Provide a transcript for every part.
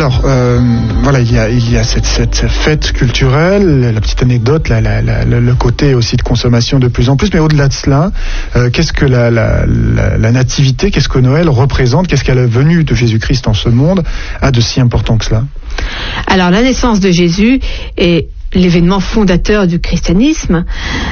Alors, voilà, il y a cette fête culturelle, la petite anecdote, le côté aussi de consommation de plus en plus, mais au-delà de cela, qu'est-ce que la nativité, qu'est-ce que Noël représente, qu'est-ce que la venue de Jésus-Christ en ce monde a de si important que cela? Alors, la naissance de Jésus est l'événement fondateur du christianisme,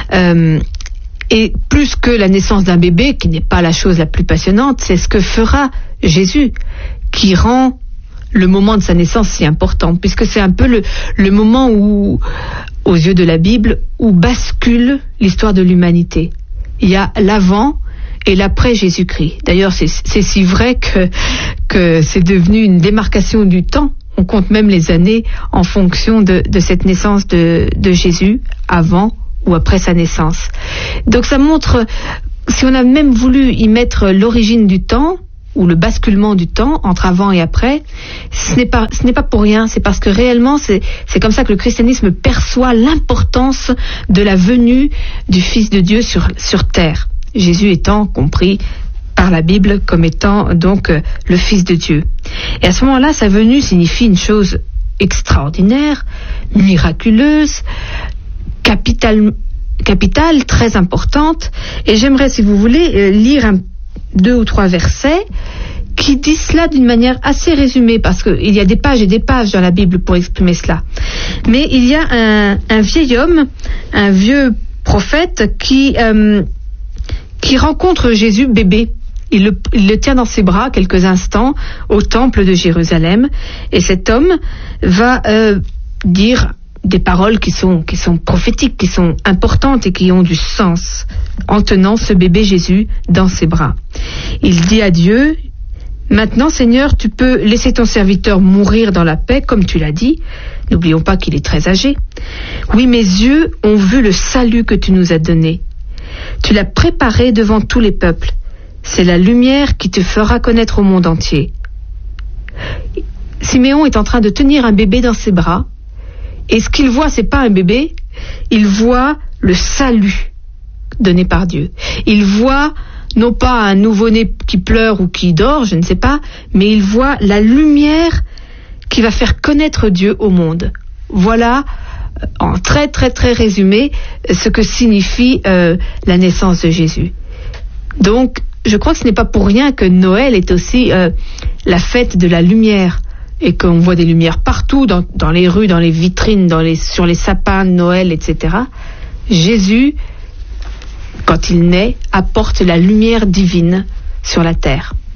et plus que la naissance d'un bébé, qui n'est pas la chose la plus passionnante, c'est ce que fera Jésus, qui rend le moment de sa naissance si important, puisque c'est un peu le moment où, aux yeux de la Bible, où bascule l'histoire de l'humanité. Il y a l'avant et l'après Jésus-Christ. D'ailleurs, c'est si vrai que c'est devenu une démarcation du temps. On compte même les années en fonction de cette naissance de Jésus, avant ou après sa naissance. Donc ça montre, si on a même voulu y mettre l'origine du temps, ou le basculement du temps entre avant et après, ce n'est pas pour rien, c'est parce que réellement c'est comme ça que le christianisme perçoit l'importance de la venue du Fils de Dieu sur terre. Jésus étant compris par la Bible comme étant donc le Fils de Dieu. Et à ce moment-là, sa venue signifie une chose extraordinaire, miraculeuse, capitale, très importante. Et j'aimerais, si vous voulez, lire 2 ou 3 versets qui disent cela d'une manière assez résumée, parce qu'il y a des pages et des pages dans la Bible pour exprimer cela. Mais il y a un vieil homme, un vieux prophète qui rencontre Jésus bébé. Il le tient dans ses bras quelques instants au temple de Jérusalem, et cet homme va dire des paroles qui sont prophétiques, qui sont importantes et qui ont du sens, en tenant ce bébé Jésus dans ses bras. Il dit à Dieu: maintenant, Seigneur, tu peux laisser ton serviteur mourir dans la paix, comme tu l'as dit. N'oublions pas qu'il est très âgé. Oui, mes yeux ont vu le salut que tu nous as donné. Tu l'as préparé devant tous les peuples. C'est la lumière qui te fera connaître au monde entier. Siméon est en train de tenir un bébé dans ses bras. Et ce qu'il voit, c'est pas un bébé, il voit le salut donné par Dieu. Il voit non pas un nouveau-né qui pleure ou qui dort, je ne sais pas, mais il voit la lumière qui va faire connaître Dieu au monde. Voilà, en très très très résumé, ce que signifie la naissance de Jésus. Donc, je crois que ce n'est pas pour rien que Noël est aussi la fête de la lumière. Et qu'on voit des lumières partout, dans les rues, dans les vitrines, sur les sapins de Noël, etc. Jésus, quand il naît, apporte la lumière divine sur la terre.